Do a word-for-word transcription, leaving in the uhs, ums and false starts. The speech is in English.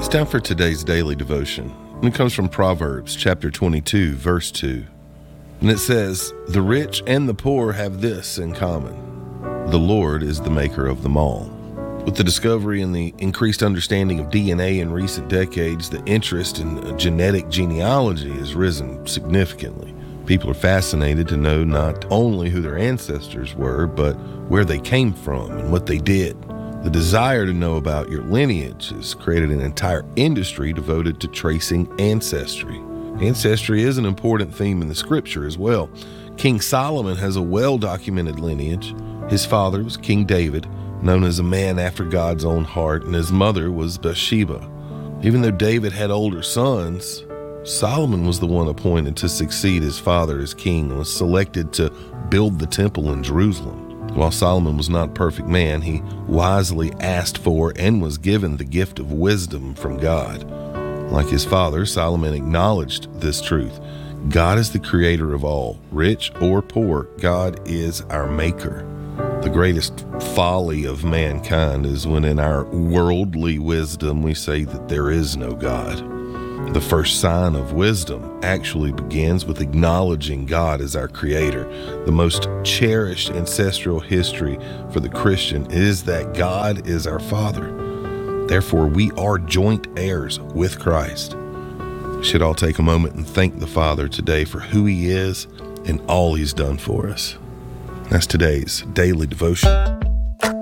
Time for today's daily devotion. And it comes from Proverbs chapter twenty-two, verse two. And it says, "The rich and the poor have this in common. The Lord is the maker of them all." With the discovery and the increased understanding of D N A in recent decades, the interest in genetic genealogy has risen significantly. People are fascinated to know not only who their ancestors were, but where they came from and what they did. The desire to know about your lineage has created an entire industry devoted to tracing ancestry. Ancestry is an important theme in the scripture as well. King Solomon has a well-documented lineage. His father was King David, known as a man after God's own heart, and his mother was Bathsheba. Even though David had older sons, Solomon was the one appointed to succeed his father as king and was selected to build the temple in Jerusalem. While Solomon was not a perfect man, he wisely asked for and was given the gift of wisdom from God. Like his father, Solomon acknowledged this truth. God is the creator of all. Rich or poor, God is our maker. The greatest folly of mankind is when in our worldly wisdom we say that there is no God. The first sign of wisdom actually begins with acknowledging God as our creator. The most cherished ancestral history for the Christian is that God is our Father. Therefore, we are joint heirs with Christ. We should all take a moment and thank the Father today for who he is and all he's done for us. That's today's daily devotion.